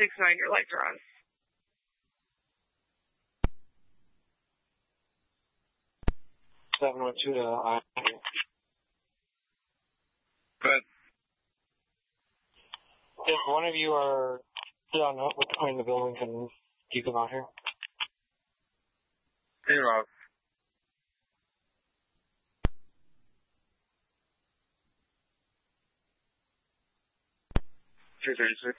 869, your lights are on. Seven one two to I. Good. If one of you are on what's behind the building, can you come out here? Hey, Rob. Two 36.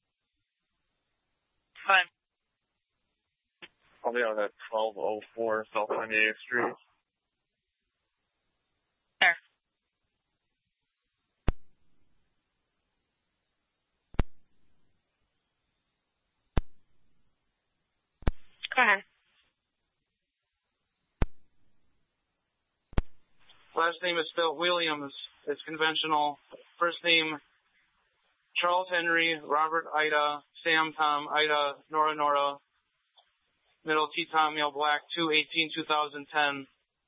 Fine. I'll be on at 1204 South 98th Street. There. Go ahead. Last name is spelled Williams. It's conventional. First name, Charles Henry, Robert Ida, Sam Tom, Ida, Nora Nora. Middle T Tom, male black, 2/18/2010.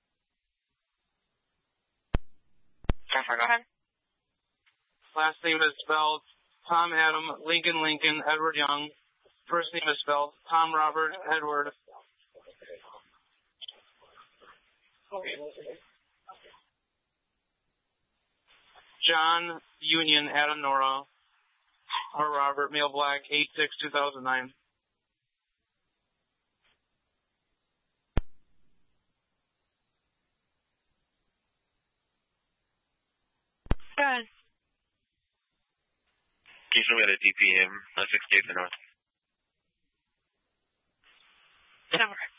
Jennifer, go ahead. Last name is spelled Tom Adam, Lincoln Lincoln, Edward Young. First name is spelled Tom Robert, Edward. John Union, Adam Nora, or Robert, male black, 8/6/2009. Good. Can you show me at a DPM on 68th and North? Jennifer.